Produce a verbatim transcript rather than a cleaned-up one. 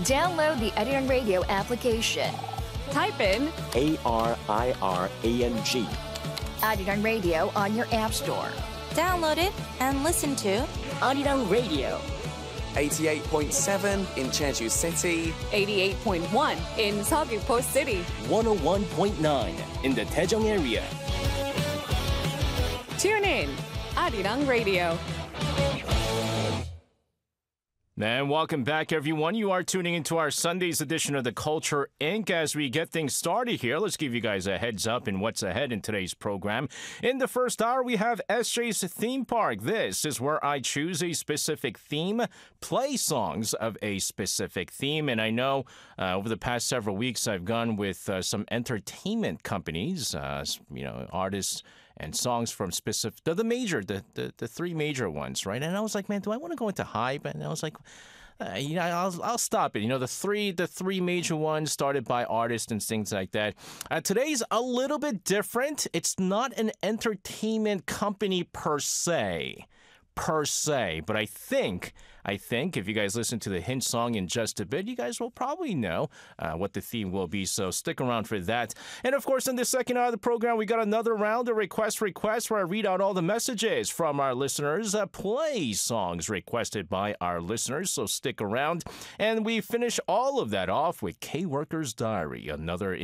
Download the Arirang Radio application. Type in A R I R A N G. Arirang Radio on your app store. Download it and listen to Arirang Radio. eighty-eight point seven in Jeju City. eighty-eight point one in Seogwipo City. one oh one point nine in the Daejeong area. Tune in, Arirang Radio. And welcome back, everyone. You are tuning into our Sunday's edition of the Culture Incorporated. As we get things started here, let's give you guys a heads up in what's ahead in today's program. In the first hour, we have S J's Theme Park. This is where I choose a specific theme, play songs of a specific theme. And I know uh, over the past several weeks, I've gone with uh, some entertainment companies, uh, you know, artists, and songs from specific, the, the major, the, the the three major ones, right? And I was like, man, do I want to go into hype? And I was like, uh, you know, I'll I'll stop it. You know, the three the three major ones started by artists and things like that. Uh, today's a little bit different. It's not an entertainment company per se. per se, but I think, I think if you guys listen to the hint song in just a bit, you guys will probably know uh, what the theme will be, so stick around for that. And of course, in the second hour of the program, we got another round of request requests where I read out all the messages from our listeners, uh, play songs requested by our listeners, so stick around. And we finish all of that off with K-Worker's Diary, another